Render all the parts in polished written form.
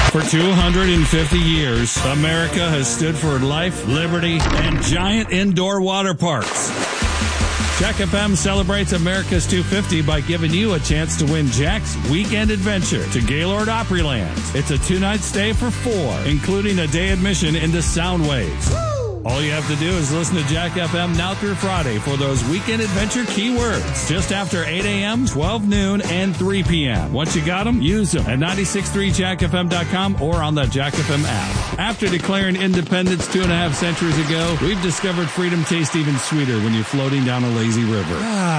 For 250 years, America has stood for life, liberty, and giant indoor water parks. Jack FM celebrates America's 250 by giving you a chance to win Jack's Weekend Adventure to Gaylord Opryland. It's a 2-night stay for 4, including a day admission into Soundwaves. All you have to do is listen to Jack FM now through Friday for those weekend adventure keywords. Just after 8 a.m., 12 noon, and 3 p.m. Once you got them, use them at 96.3jackfm.com or on the Jack FM app. After declaring independence 2.5 centuries ago, we've discovered freedom tastes even sweeter when you're floating down a lazy river.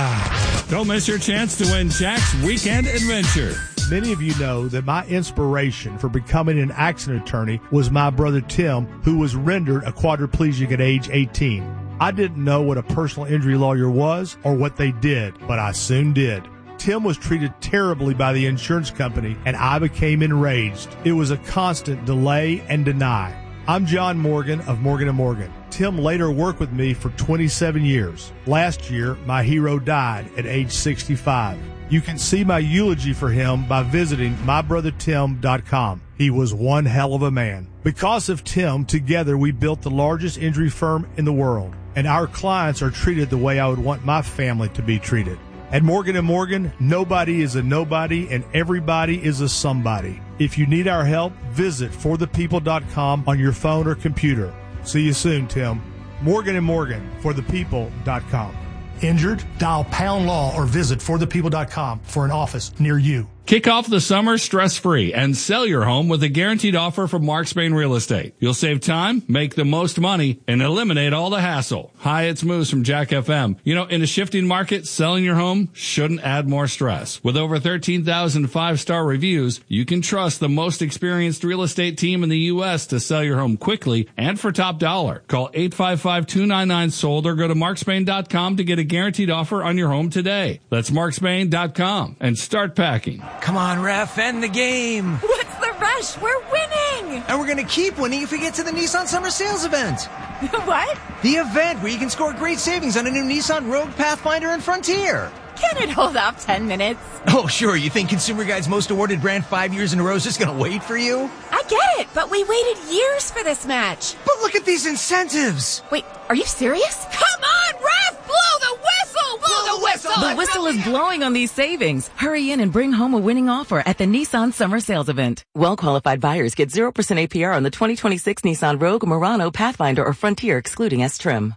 Don't miss your chance to win Jack's Weekend Adventure. Many of you know that my inspiration for becoming an accident attorney was my brother Tim, who was rendered a quadriplegic at age 18. I didn't know what a personal injury lawyer was or what they did, but I soon did. Tim was treated terribly by the insurance company, and I became enraged. It was a constant delay and deny. I'm John Morgan of Morgan & Morgan. Tim later worked with me for 27 years. Last year, my hero died at age 65. You can see my eulogy for him by visiting mybrothertim.com. He was one hell of a man. Because of Tim, together we built the largest injury firm in the world, and our clients are treated the way I would want my family to be treated. At Morgan & Morgan, nobody is a nobody and everybody is a somebody. If you need our help, visit forthepeople.com on your phone or computer. See you soon, Tim. Morgan & Morgan, forthepeople.com. Injured? Dial pound law or visit forthepeople.com for an office near you. Kick off the summer stress-free and sell your home with a guaranteed offer from Mark Spain Real Estate. You'll save time, make the most money, and eliminate all the hassle. Hi, it's Moose from Jack FM. You know, in a shifting market, selling your home shouldn't add more stress. With over 13,000 5-star reviews, you can trust the most experienced real estate team in the U.S. to sell your home quickly and for top dollar. Call 855-299-SOLD or go to markspain.com to get a guaranteed offer on your home today. That's markspain.com and start packing. Come on, ref, end the game. What's the rush? We're winning. And we're going to keep winning if we get to the Nissan Summer Sales event. What? The event where you can score great savings on a new Nissan Rogue, Pathfinder, and Frontier. Can it hold off 10 minutes? Oh, sure. You think Consumer Guide's most awarded brand 5 years in a row is just going to wait for you? I get it, but we waited years for this match. But look at these incentives. Wait, are you serious? Come on, ref! Blow the whistle! Blow the whistle! The whistle is blowing on these savings. Hurry in and bring home a winning offer at the Nissan Summer Sales Event. Well-qualified buyers get 0% APR on the 2026 Nissan Rogue, Murano, Pathfinder, or Frontier, excluding S-Trim.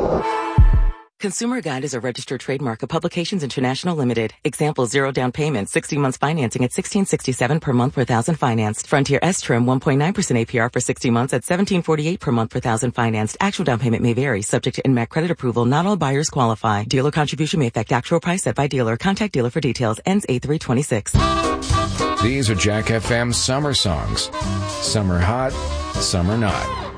Consumer Guide is a registered trademark of Publications International Limited. Example, 0 down payment, 60 months financing at $16.67 per month per thousand financed. Frontier S-Trim, 1.9% APR for 60 months at $17.48 per month per thousand financed. Actual down payment may vary, subject to INMAC credit approval. Not all buyers qualify. Dealer contribution may affect actual price set by dealer. Contact dealer for details. Ends 8/3/26. These are Jack FM's summer songs. Some are hot, some are not.